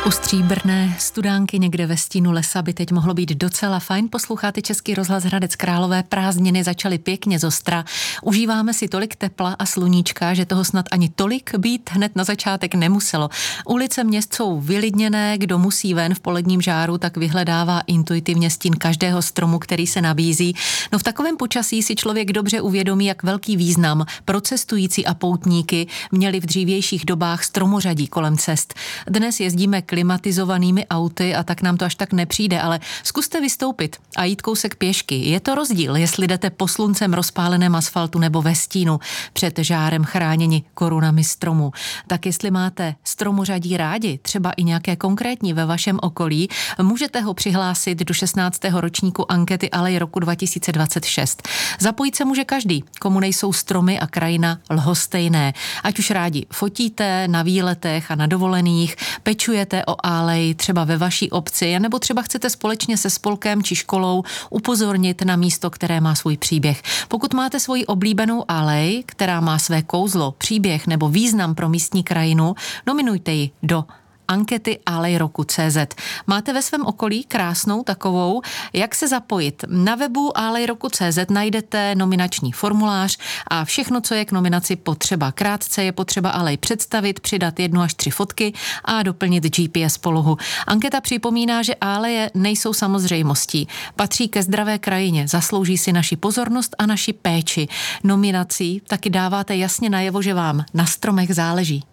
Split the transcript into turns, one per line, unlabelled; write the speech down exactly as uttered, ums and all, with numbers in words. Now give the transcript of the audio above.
U stříbrné studánky někde ve stínu lesa by teď mohlo být docela fajn. Posloucháte Český rozhlas Hradec Králové, prázdniny začaly pěkně zostra. Užíváme si tolik tepla a sluníčka, že toho snad ani tolik být hned na začátek nemuselo. Ulice měst jsou vylidněné, kdo musí ven v poledním žáru, tak vyhledává intuitivně stín každého stromu, který se nabízí. No v takovém počasí si člověk dobře uvědomí, jak velký význam pro cestující a poutníky měli v dřívějších dobách stromořadí kolem cest. Dnes jezdíme klimatizovanými auty a tak nám to až tak nepřijde, ale zkuste vystoupit a jít kousek pěšky. Je to rozdíl, jestli jdete po sluncem rozpáleném asfaltu nebo ve stínu před žárem chráněni korunami stromů. Tak jestli máte stromořadí rádi, třeba i nějaké konkrétní ve vašem okolí, můžete ho přihlásit do šestnáctého ročníku ankety Alej roku dva tisíce dvacet šest. Zapojit se může každý, komu nejsou stromy a krajina lhostejné. Ať už rádi fotíte na výletech a na dovolených, pečujete o alej třeba ve vaší obci, nebo třeba chcete společně se spolkem či školou upozornit na místo, které má svůj příběh. Pokud máte svoji oblíbenou alej, která má své kouzlo, příběh nebo význam pro místní krajinu, nominujte ji do ankety Alej roku tečka cé zet. Máte ve svém okolí krásnou takovou? Jak se zapojit? Na webu alej roku tečka cé zet najdete nominační formulář a všechno, co je k nominaci potřeba. Krátce je potřeba alej představit, přidat jednu až tři fotky a doplnit G P S polohu. Anketa připomíná, že aleje nejsou samozřejmostí. Patří ke zdravé krajině, zaslouží si naši pozornost a naši péči. Nominací taky dáváte jasně najevo, že vám na stromech záleží.